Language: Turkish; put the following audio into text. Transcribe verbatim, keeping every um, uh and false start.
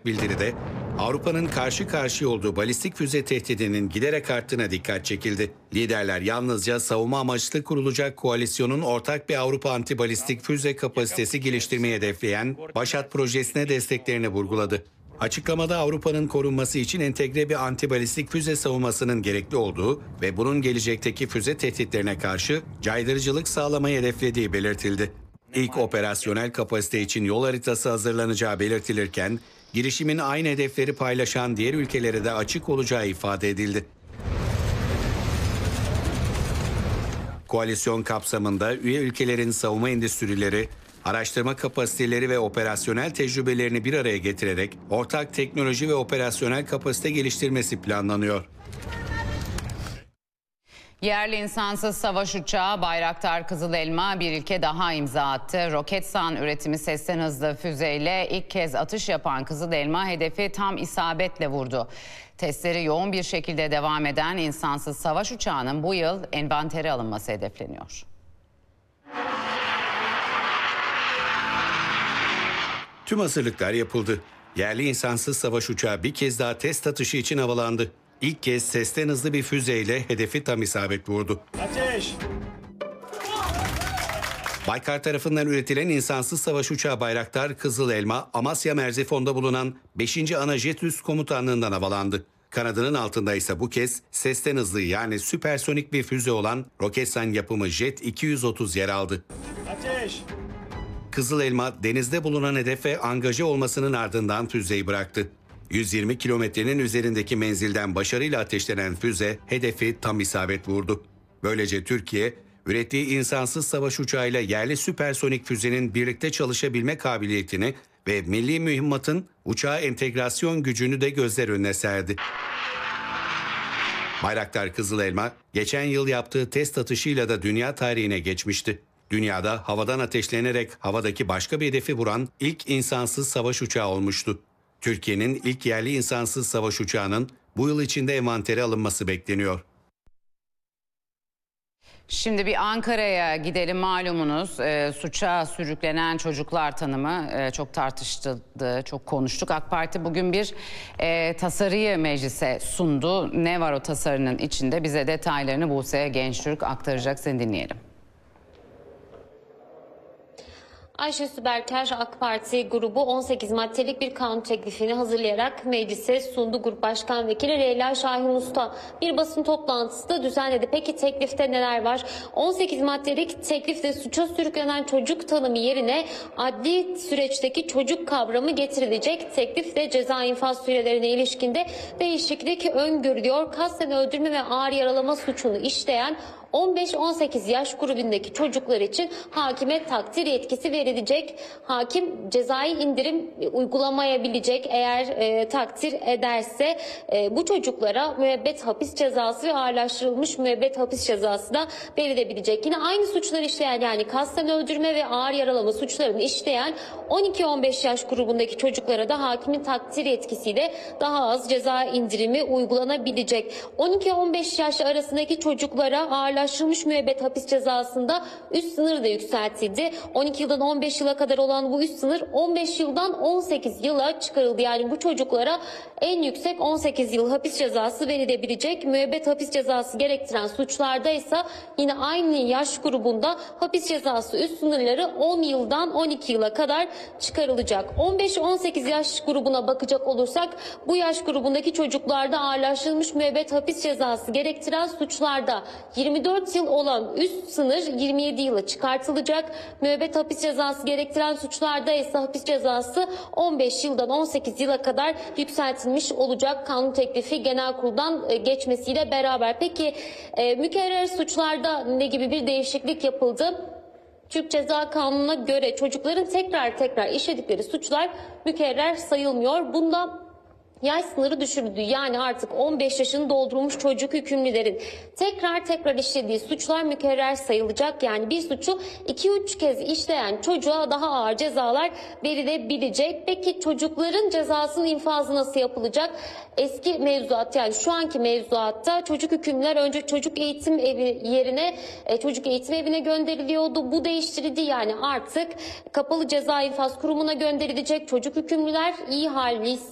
ortak bildiride Avrupa'nın karşı karşıya olduğu balistik füze tehdidinin giderek arttığına dikkat çekildi. Liderler yalnızca savunma amaçlı kurulacak koalisyonun ortak bir Avrupa antibalistik füze kapasitesi geliştirmeyi hedefleyen Başat projesine desteklerini vurguladı. Açıklamada Avrupa'nın korunması için entegre bir antibalistik füze savunmasının gerekli olduğu ve bunun gelecekteki füze tehditlerine karşı caydırıcılık sağlamayı hedeflediği belirtildi. İlk operasyonel kapasite için yol haritası hazırlanacağı belirtilirken, girişimin aynı hedefleri paylaşan diğer ülkelere de açık olacağı ifade edildi. Koalisyon kapsamında üye ülkelerin savunma endüstrileri, araştırma kapasiteleri ve operasyonel tecrübelerini bir araya getirerek ortak teknoloji ve operasyonel kapasite geliştirmesi planlanıyor. Yerli insansız savaş uçağı Bayraktar Kızıl Elma bir ilke daha imza attı. Roketsan üretimi sesten hızlı füzeyle ilk kez atış yapan Kızıl Elma hedefi tam isabetle vurdu. Testleri yoğun bir şekilde devam eden insansız savaş uçağının bu yıl envantere alınması hedefleniyor. Tüm hazırlıklar yapıldı. Yerli insansız savaş uçağı bir kez daha test atışı için havalandı. İlk kez sesten hızlı bir füzeyle hedefi tam isabet vurdu. Ateş! Baykar tarafından üretilen insansız savaş uçağı Bayraktar Kızıl Elma, Amasya Merzifon'da bulunan beşinci Anajet Üst Komutanlığı'ndan havalandı. Kanadının altında ise bu kez sesten hızlı yani süpersonik bir füze olan Roketsan yapımı Jet iki yüz otuz yer aldı. Ateş! Kızıl Elma denizde bulunan hedefe angaje olmasının ardından füzeyi bıraktı. yüz yirmi kilometrenin üzerindeki menzilden başarıyla ateşlenen füze hedefi tam isabet vurdu. Böylece Türkiye, ürettiği insansız savaş uçağıyla yerli süpersonik füzenin birlikte çalışabilme kabiliyetini ve milli mühimmatın uçağa entegrasyon gücünü de gözler önüne serdi. Bayraktar Kızıl Elma, geçen yıl yaptığı test atışıyla da dünya tarihine geçmişti. Dünyada havadan ateşlenerek havadaki başka bir hedefi vuran ilk insansız savaş uçağı olmuştu. Türkiye'nin ilk yerli insansız savaş uçağının bu yıl içinde envantere alınması bekleniyor. Şimdi bir Ankara'ya gidelim. Malumunuz e, suça sürüklenen çocuklar tanımı e, çok tartışıldı, çok konuştuk. AK Parti bugün bir e, tasarıyı meclise sundu. Ne var o tasarının içinde? Bize detaylarını Buse Gençtürk aktaracak. Seni dinleyelim. Ayşe Süberker AK Parti grubu on sekiz maddelik bir kanun teklifini hazırlayarak meclise sundu. Grup Başkan Vekili Leyla Şahin Usta bir basın toplantısı da düzenledi. Peki teklifte neler var? on sekiz maddelik teklifte suça sürüklenen çocuk tanımı yerine adli süreçteki çocuk kavramı getirilecek. Teklifte ceza infaz sürelerine ilişkinde değişiklik öngörülüyor. Kasten öldürme ve ağır yaralama suçunu işleyen on beş on sekiz yaş grubundaki çocuklar için hakime takdir yetkisi verilecek. Hakim cezai indirim uygulamayabilecek eğer e, takdir ederse e, bu çocuklara müebbet hapis cezası ve ağırlaştırılmış müebbet hapis cezası da verilebilecek. Yine aynı suçları işleyen yani kasten öldürme ve ağır yaralama suçlarını işleyen on iki on beş yaş grubundaki çocuklara da hakimin takdir yetkisiyle daha az ceza indirimi uygulanabilecek. on iki on beş yaş arasındaki çocuklara ağırlaştırılmış Ağırlaştırılmış müebbet hapis cezasında üst sınır da yükseltildi. on iki yıldan on beş yıla kadar olan bu üst sınır on beş yıldan on sekiz yıla çıkarıldı. Yani bu çocuklara en yüksek on sekiz yıl hapis cezası verilebilecek. Müebbet hapis cezası gerektiren suçlarda ise yine aynı yaş grubunda hapis cezası üst sınırları on yıldan on iki yıla kadar çıkarılacak. on beş on sekiz yaş grubuna bakacak olursak bu yaş grubundaki çocuklarda ağırlaştırılmış müebbet hapis cezası gerektiren suçlarda yirmi dört yıl olan üst sınır yirmi yedi yıla çıkartılacak. Müebbet hapis cezası gerektiren suçlarda ise hapis cezası on beş yıldan on sekiz yıla kadar yükseltilmiş olacak kanun teklifi genel kuruldan geçmesiyle beraber. Peki e, mükerrer suçlarda ne gibi bir değişiklik yapıldı? Türk Ceza Kanunu'na göre çocukların tekrar tekrar işledikleri suçlar mükerrer sayılmıyor. Bunda yaş sınırı düşürüldü. Yani artık on beş yaşını doldurmuş çocuk hükümlülerin tekrar tekrar işlediği suçlar mükerrer sayılacak. Yani bir suçu iki üç kez işleyen çocuğa daha ağır cezalar verilebilecek. Peki çocukların cezasının infazı nasıl yapılacak? Eski mevzuat yani şu anki mevzuatta çocuk hükümlüler önce çocuk eğitim evi yerine e, çocuk eğitim evine gönderiliyordu. Bu değiştirildi. Yani artık kapalı ceza infaz kurumuna gönderilecek çocuk hükümlüler iyi hali